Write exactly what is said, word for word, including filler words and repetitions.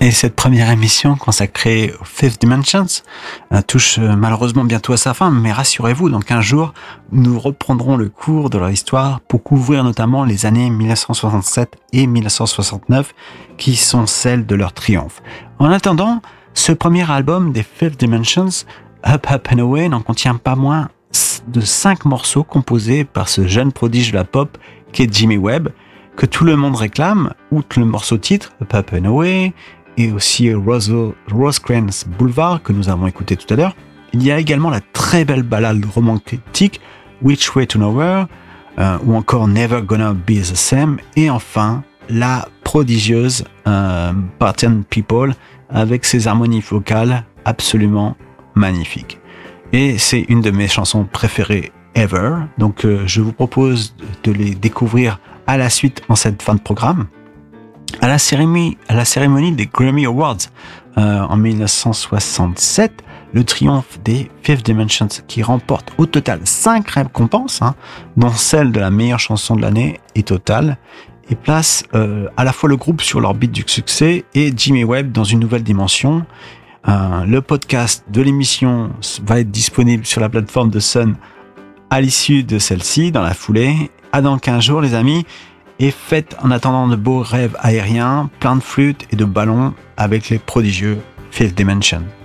Et cette première émission consacrée aux Fifth Dimensions euh, touche euh, malheureusement bientôt à sa fin, mais rassurez-vous, dans quinze jours, nous reprendrons le cours de leur histoire pour couvrir notamment les années dix-neuf cent soixante-sept et dix-neuf cent soixante-neuf, qui sont celles de leur triomphe. En attendant, ce premier album des Fifth Dimensions, Up, Up and Away, n'en contient pas moins de cinq morceaux composés par ce jeune prodige de la pop qu'est Jimmy Webb, que tout le monde réclame, outre le morceau titre, Up, Up and Away, et aussi Rose, Rosecrans Boulevard, que nous avons écouté tout à l'heure. Il y a également la très belle ballade romantique Which Way to Nowhere, euh, ou encore Never Gonna Be the Same, et enfin la prodigieuse euh, Party and People, avec ses harmonies vocales absolument magnifiques. Et c'est une de mes chansons préférées ever, donc euh, je vous propose de les découvrir à la suite en cette fin de programme. À la cérémonie, à la cérémonie des Grammy Awards euh, en dix-neuf cent soixante-sept, le triomphe des Fifth Dimensions qui remporte au total cinq récompenses, hein, dont celle de la meilleure chanson de l'année est totale, et place euh, à la fois le groupe sur l'orbite du succès et Jimmy Webb dans une nouvelle dimension. Euh, le podcast de l'émission va être disponible sur la plateforme de Sun à l'issue de celle-ci, dans la foulée. À dans quinze jours, les amis. Et faites en attendant de beaux rêves aériens, plein de flûtes et de ballons avec les prodigieux Fifth Dimension.